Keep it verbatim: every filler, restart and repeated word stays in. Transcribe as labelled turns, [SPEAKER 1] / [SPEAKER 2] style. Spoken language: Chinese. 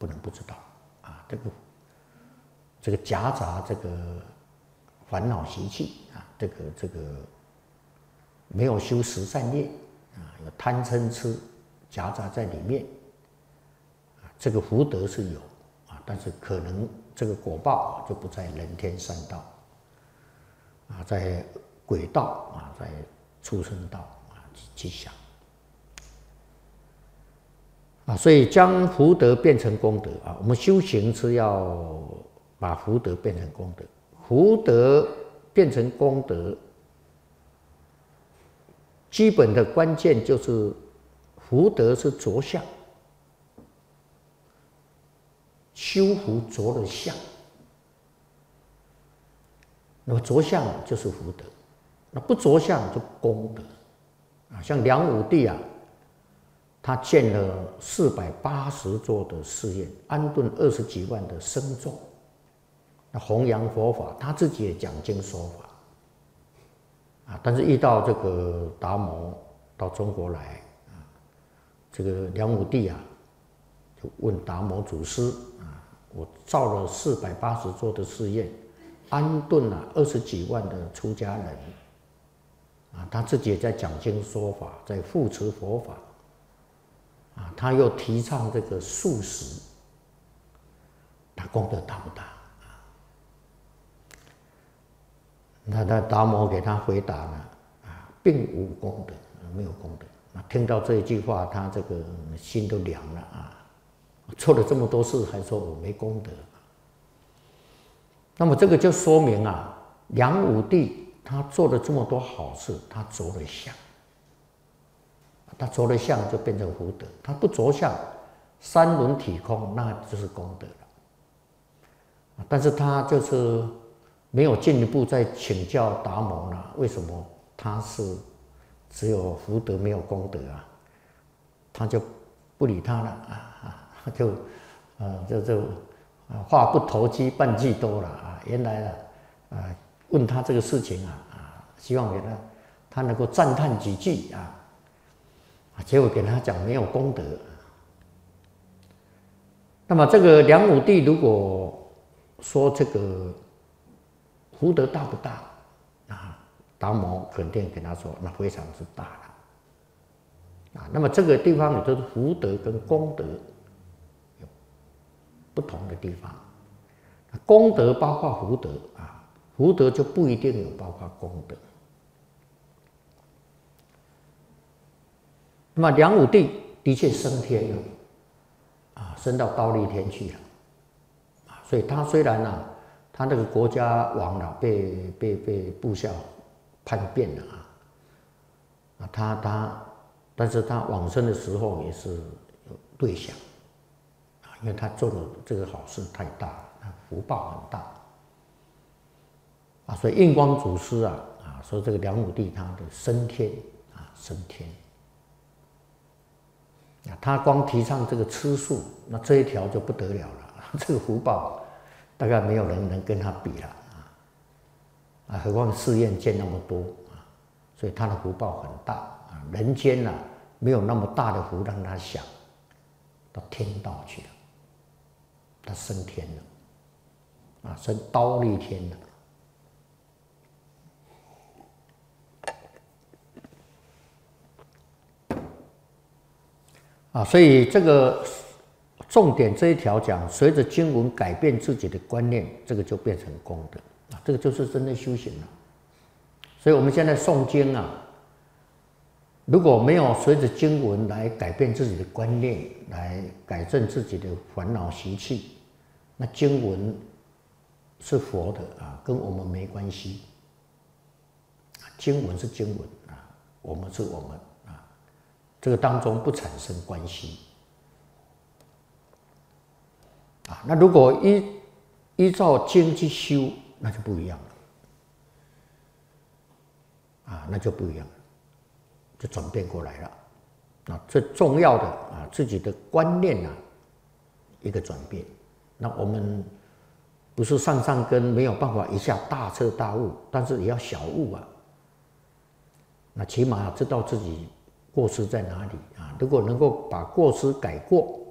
[SPEAKER 1] 不能不知道啊。这个这个夹杂这个烦恼习气啊，这个这个没有修十善业啊，有贪嗔痴夹杂在里面啊，这个福德是有啊，但是可能这个果报就不在人天三道啊，在鬼道啊，在畜生道啊去想。啊，所以将福德变成功德啊，我们修行是要把福德变成功德，福德变成功德，基本的关键就是福德是着相，修福着了相，那么着相就是福德，那不着相就功德啊，像梁武帝啊。他建了四百八十座的寺院，安顿二十几万的僧众，那弘扬佛法，他自己也讲经说法，啊，但是遇到这个达摩到中国来，啊，这个梁武帝啊，就问达摩祖师啊，我造了四百八十座的寺院，安顿了二十几万的出家人，啊，他自己也在讲经说法，在护持佛法。啊，他又提倡这个素食，他功德大不大啊？那那达摩给他回答呢，啊，并无功德，没有功德。那听到这一句话，他这个心都凉了啊！做了这么多事，还说我没功德。那么这个就说明啊，梁武帝他做了这么多好事，他着了相。他着了相就变成福德，他不着相，三轮体空，那就是功德了。但是他就是没有进一步再请教达摩了，为什么他是只有福德没有功德啊？他就不理他了啊，就呃就就话不投机半句多了啊。原来啊啊问他这个事情啊啊，希望给他他能够赞叹几句啊。结果给他讲没有功德，那么这个梁武帝如果说这个福德大不大啊？达摩肯定跟他说那非常之大了啊。那么这个地方也就是福德跟功德有不同的地方，功德包括福德啊，福德就不一定有包括功德。那么梁武帝的确升天了，啊，升到忉利天去了，啊，所以他虽然啊，他那个国家亡了，被被被部下叛变了啊，啊，他他，但是他往生的时候也是有对想，啊，因为他做的这个好事太大了，他福报很大，啊，所以印光祖师啊啊说这个梁武帝他的升天啊升天。他光提倡这个吃素，那这一条就不得了了，这个福报大概没有人能跟他比了啊！啊，何况寺院建那么多啊，所以他的福报很大啊。人间呐、啊，没有那么大的福让他享，到天道去了，他升天了，啊，升忉利天了。啊，所以这个重点这一条讲，随着经文改变自己的观念，这个就变成功德啊，这个就是真正修行了。所以我们现在诵经啊，如果没有随着经文来改变自己的观念，来改正自己的烦恼习气，那经文是佛的啊，跟我们没关系。经文是经文啊，我们是我们。这个当中不产生关系啊。那如果依依照经去修，那就不一样了啊，那就不一样了，就转变过来了。啊，最重要的啊，自己的观念啊，一个转变。那我们不是上上根没有办法一下大彻大悟，但是也要小悟啊。那起码知道自己过失在哪里啊？如果能够把过失改过